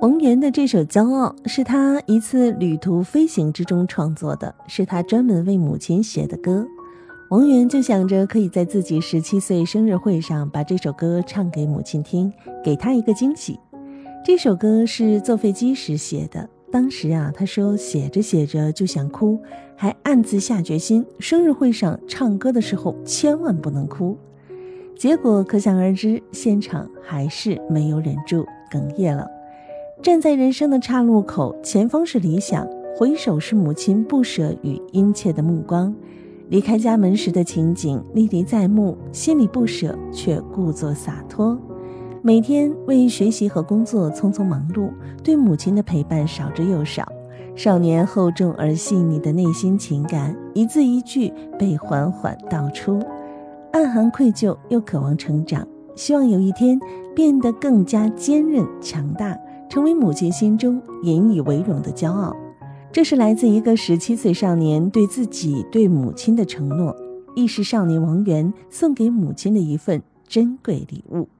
王源的这首《骄傲》是他一次旅途飞行之中创作的，是他专门为母亲写的歌。王源就想着可以在自己17岁生日会上把这首歌唱给母亲听，给她一个惊喜。这首歌是坐飞机时写的，当时他说写着写着就想哭，还暗自下决心，生日会上唱歌的时候千万不能哭。结果可想而知，现场还是没有忍住，哽咽了。站在人生的岔路口，前方是理想，回首是母亲不舍与殷切的目光。离开家门时的情景历历在目，心里不舍却故作洒脱。每天为学习和工作匆匆忙碌，对母亲的陪伴少之又少。少年厚重而细腻的内心情感，一字一句被缓缓道出，暗含愧疚又渴望成长，希望有一天变得更加坚韧强大，成为母亲心中引以为荣的骄傲。这是来自一个17岁少年对自己对母亲的承诺，亦是少年王源送给母亲的一份珍贵礼物。